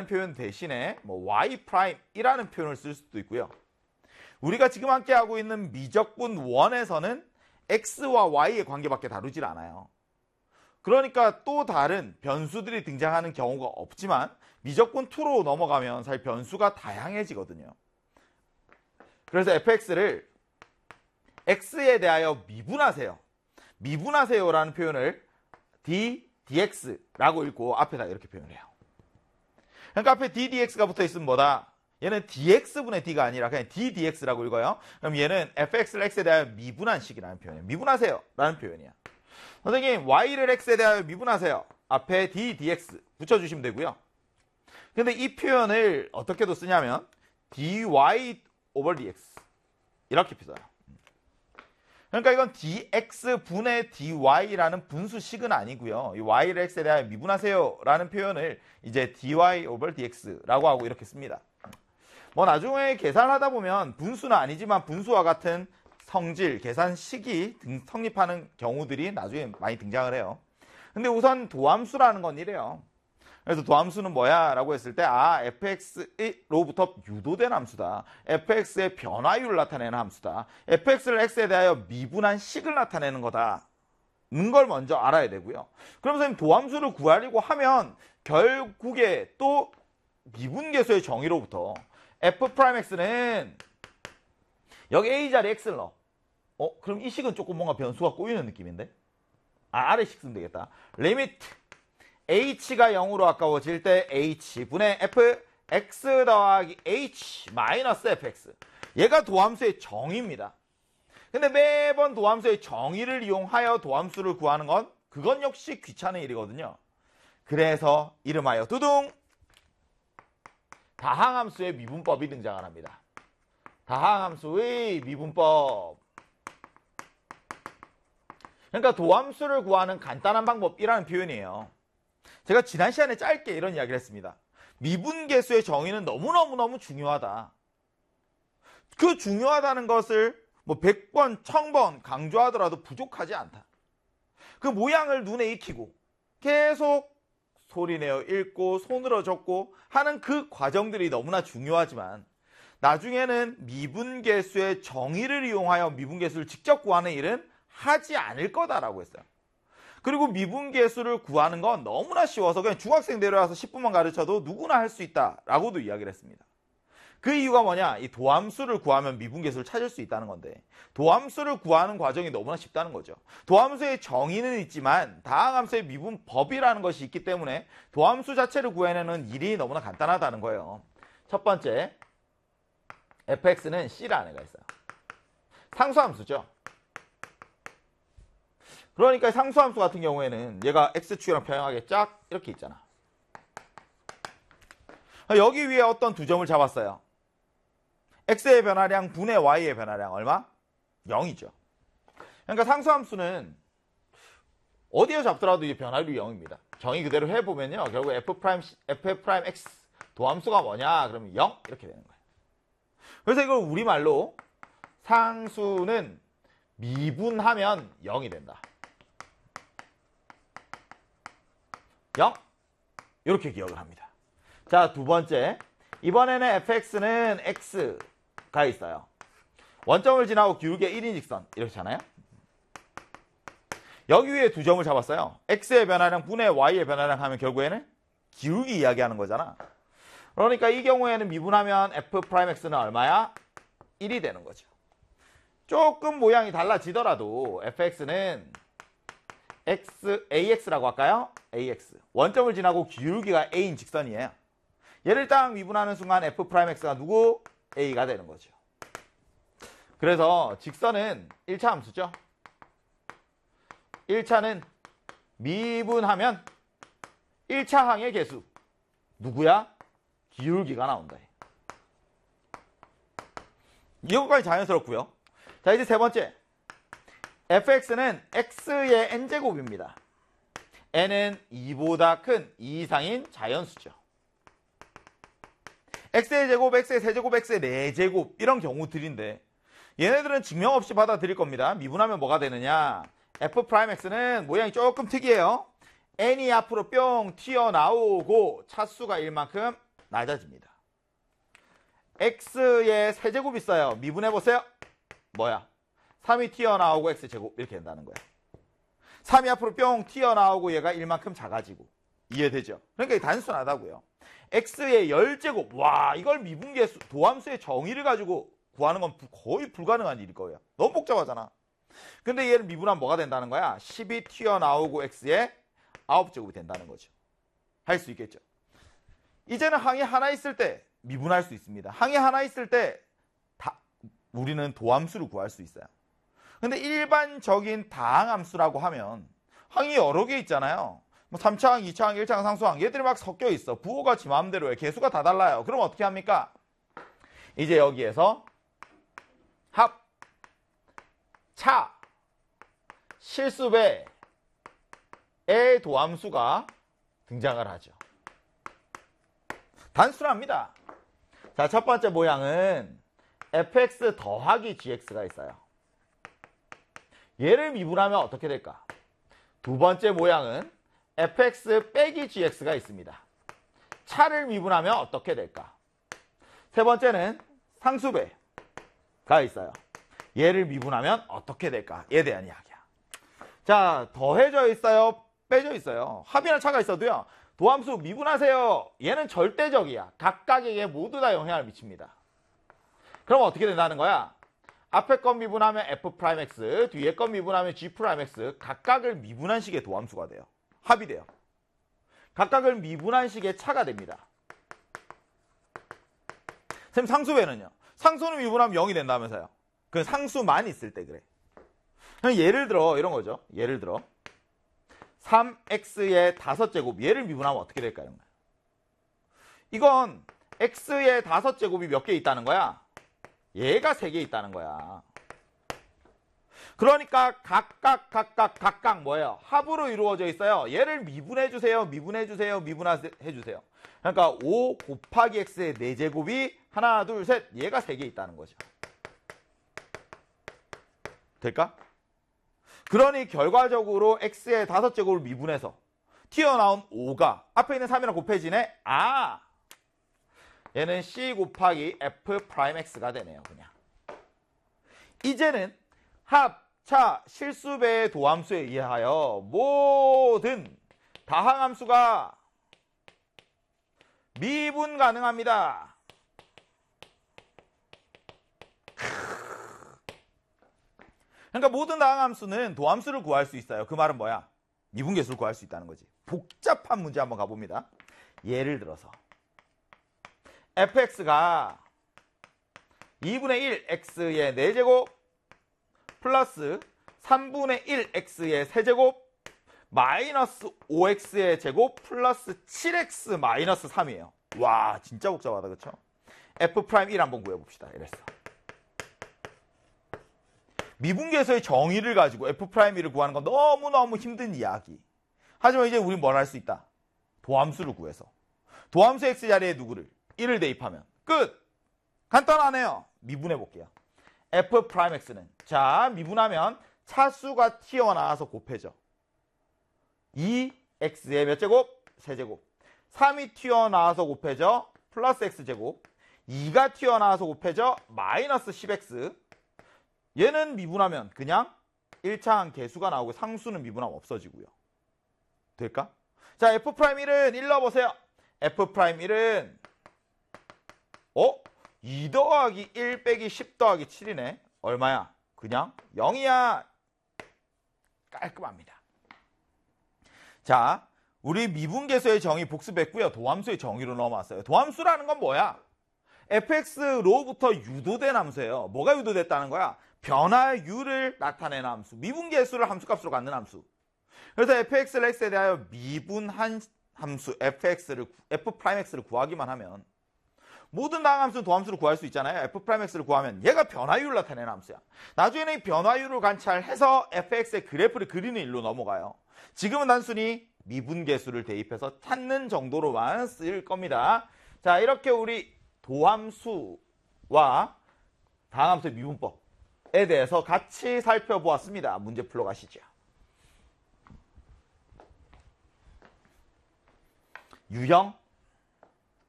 표현 대신에 뭐 y 프라임이라는 표현을 쓸 수도 있고요. 우리가 지금 함께 하고 있는 미적분 1에서는 x와 y의 관계밖에 다루질 않아요. 그러니까 또 다른 변수들이 등장하는 경우가 없지만 미적분 2로 넘어가면 사실 변수가 다양해지거든요. 그래서 fx를 x에 대하여 미분하세요. 미분하세요라는 표현을 dx라고 읽고 앞에다 이렇게 표현을 해요. 그러니까 앞에 ddx가 붙어 있으면 뭐다? 얘는 dx분의 d가 아니라 그냥 ddx라고 읽어요. 그럼 얘는 fx를 x에 대하여 미분한 식이라는 표현이에요. 미분하세요 라는 표현이야. 선생님 y를 x에 대하여 미분하세요. 앞에 ddx 붙여주시면 되고요. 근데 이 표현을 어떻게도 쓰냐면 dy over dx 이렇게 써요. 그러니까 이건 dx분의 dy라는 분수식은 아니고요. 이 y를 x에 대하여 미분하세요 라는 표현을 이제 dy over dx라고 하고 이렇게 씁니다. 뭐 나중에 계산하다 보면 분수는 아니지만 분수와 같은 성질, 계산식이 성립하는 경우들이 나중에 많이 등장을 해요. 근데 우선 도함수라는 건 이래요. 그래서 도함수는 뭐야? 라고 했을 때 fx로부터 유도된 함수다. fx의 변화율을 나타내는 함수다. fx를 x에 대하여 미분한 식을 나타내는 거다. 는 걸 먼저 알아야 되고요. 그럼 선생님 도함수를 구하려고 하면 결국에 또 미분계수의 정의로부터 f'x는 여기 a 자리에 x를 넣어. 그럼 이 식은 조금 뭔가 변수가 꼬이는 느낌인데? 아래 식 쓰면 되겠다. 리미트 h가 0으로 가까워질 때 h분의 fx 더하기 h 마이너스 fx. 얘가 도함수의 정의입니다. 근데 매번 도함수의 정의를 이용하여 도함수를 구하는 그건 역시 귀찮은 일이거든요. 그래서 이름하여 두둥 다항함수의 미분법이 등장을 합니다. 다항함수의 미분법. 그러니까 도함수를 구하는 간단한 방법이라는 표현이에요. 제가 지난 시간에 짧게 이런 이야기를 했습니다. 미분계수의 정의는 너무너무 중요하다. 그 중요하다는 것을 뭐 100번, 1000번 강조하더라도 부족하지 않다. 그 모양을 눈에 익히고 계속 소리내어 읽고 손으로 적고 하는 그 과정들이 너무나 중요하지만 나중에는 미분계수의 정의를 이용하여 미분계수를 직접 구하는 일은 하지 않을 거다라고 했어요. 그리고 미분계수를 구하는 건 너무나 쉬워서 그냥 중학생 데려와서 10분만 가르쳐도 누구나 할 수 있다라고도 이야기를 했습니다. 그 이유가 뭐냐? 이 도함수를 구하면 미분계수를 찾을 수 있다는 건데 도함수를 구하는 과정이 너무나 쉽다는 거죠. 도함수의 정의는 있지만 다항함수의 미분법이라는 것이 있기 때문에 도함수 자체를 구해내는 일이 너무나 간단하다는 거예요. 첫 번째, fx는 c라는 애가 있어요. 상수함수죠. 그러니까 상수함수 같은 경우에는 얘가 x축이랑 평행하게 쫙 이렇게 있잖아. 여기 위에 어떤 두 점을 잡았어요. x의 변화량 분의 y의 변화량 얼마? 0이죠. 그러니까 상수함수는 어디에 잡더라도 이 변화율이 0입니다. 정의 그대로 해보면요. 결국 f'x 도함수가 뭐냐? 그러면 0 이렇게 되는 거예요. 그래서 이걸 우리말로 상수는 미분하면 0이 된다. 0 이렇게 기억을 합니다. 자, 두 번째, 이번에는 fx는 x가 있어요. 원점을 지나고 기울기의 1인 직선 이렇잖아요. 여기 위에 두 점을 잡았어요. x의 변화량 분의 y의 변화량 하면 결국에는 기울기 이야기하는 거잖아. 그러니까 이 경우에는 미분하면 f'x는 얼마야? 1이 되는 거죠. 조금 모양이 달라지더라도 fx는 ax라고 할까요? ax. 원점을 지나고 기울기가 a인 직선이에요. 얘를 딱 미분하는 순간 f'x가 누구? a가 되는 거죠. 그래서 직선은 1차 함수죠. 1차는 미분하면 1차 항의 개수. 누구야? 기울기가 나온다. 이것까지 자연스럽고요. 자, 이제 세 번째. fx는 x의 n제곱입니다. n은 2보다 큰 2 이상인 자연수죠. x의 제곱, x의 세제곱, x의 4제곱 이런 경우들인데 얘네들은 증명 없이 받아들일 겁니다. 미분하면 뭐가 되느냐? f'x는 모양이 조금 특이해요. n이 앞으로 뿅 튀어나오고 차수가 1만큼 낮아집니다. x의 세제곱 있어요. 미분해보세요. 뭐야? 3이 튀어나오고 x제곱 이렇게 된다는 거야. 3이 앞으로 뿅 튀어나오고 얘가 1만큼 작아지고. 이해되죠? 그러니까 단순하다고요. x의 10제곱. 와, 이걸 미분계수, 도함수의 정의를 가지고 구하는 건 거의 불가능한 일일 거예요. 너무 복잡하잖아. 근데 얘를 미분하면 뭐가 된다는 거야? 10이 튀어나오고 x의 9제곱이 된다는 거죠. 할 수 있겠죠. 이제는 항이 하나 있을 때 미분할 수 있습니다. 항이 하나 있을 때 우리는 도함수를 구할 수 있어요. 근데 일반적인 다항함수라고 하면 항이 여러 개 있잖아요. 뭐 3차항, 2차항, 1차항, 상수항 얘들이 막 섞여 있어. 부호가 지 마음대로 해. 개수가 다 달라요. 그럼 어떻게 합니까? 이제 여기에서 합, 차, 실수배의 도함수가 등장을 하죠. 단순합니다. 자, 첫 번째 모양은 fx 더하기 gx가 있어요. 얘를 미분하면 어떻게 될까? 두 번째 모양은 fx 빼기 gx가 있습니다. 차를 미분하면 어떻게 될까? 세 번째는 상수배가 있어요. 얘를 미분하면 어떻게 될까에 대한 이야기야. 자, 더해져 있어요? 빼져 있어요? 합이나 차가 있어도요. 도함수 미분하세요. 얘는 절대적이야. 각각에게 모두 다 영향을 미칩니다. 그럼 어떻게 된다는 거야? 앞에 건 미분하면 f'x, 뒤에 건 미분하면 g'x, 각각을 미분한 식의 도함수가 돼요. 합이 돼요. 각각을 미분한 식의 차가 됩니다. 선생님, 상수배는요? 상수는 미분하면 0이 된다면서요. 그 상수만 있을 때 그래. 예를 들어 이런 거죠. 예를 들어 3x의 5제곱 얘를 미분하면 어떻게 될까요? 이건 x의 5제곱이 몇 개 있다는 거야? 얘가 3개 있다는 거야. 그러니까 각각 뭐예요? 합으로 이루어져 있어요. 얘를 미분해주세요. 미분해주세요. 미분해주세요. 그러니까 5 곱하기 x의 4제곱이 하나, 둘, 셋. 얘가 3개 있다는 거죠. 될까? 그러니 결과적으로 x의 5제곱을 미분해서 튀어나온 5가 앞에 있는 3이랑 곱해지네. 아, 얘는 c 곱하기 f'x가 되네요. 그냥. 이제는 합, 차, 실수배의 도함수에 의하여 모든 다항함수가 미분 가능합니다. 그러니까 모든 다항함수는 도함수를 구할 수 있어요. 그 말은 뭐야? 미분계수를 구할 수 있다는 거지. 복잡한 문제 한번 가봅니다. 예를 들어서 fx가 2분의 1 x의 4제곱 플러스 3분의 1 x의 세제곱 마이너스 5x의 제곱 플러스 7x 마이너스 3이에요. 와, 진짜 복잡하다, 그쵸? f'1 한번 구해봅시다. 이랬어. 미분계수의 정의를 가지고 f'1을 구하는 건 너무너무 힘든 이야기. 하지만 이제 우린 뭘 할 수 있다? 도함수를 구해서. 도함수 x 자리에 누구를? 1을 대입하면 끝! 간단하네요. 미분해볼게요. f'x는 자, 미분하면 차수가 튀어나와서 곱해져. 2x의 몇 제곱? 세제곱. 3이 튀어나와서 곱해져. 플러스 x제곱. 2가 튀어나와서 곱해져. 마이너스 10x. 얘는 미분하면 그냥 1차항 개수가 나오고 상수는 미분하면 없어지고요. 될까? 자, f'1은 1 넣어보세요. f'1은 2 더하기 1 빼기 10 더하기 7이네. 얼마야? 그냥 0이야. 깔끔합니다. 자, 우리 미분계수의 정의 복습했고요. 도함수의 정의로 넘어왔어요. 도함수라는 건 뭐야? fx로부터 유도된 함수예요. 뭐가 유도됐다는 거야? 변화율을 나타내는 함수. 미분계수를 함수값으로 갖는 함수. 그래서 fx를 x에 대하여 미분한 함수 f'x를 구하기만 하면 모든 다항함수는 도함수를 구할 수 있잖아요. f'x를 구하면 얘가 변화율을 나타내는 함수야. 나중에는 이 변화율을 관찰해서 fx의 그래프를 그리는 일로 넘어가요. 지금은 단순히 미분계수를 대입해서 찾는 정도로만 쓸 겁니다. 자, 이렇게 우리 도함수와 다항함수의 미분법에 대해서 같이 살펴보았습니다. 문제 풀러 가시죠. 유형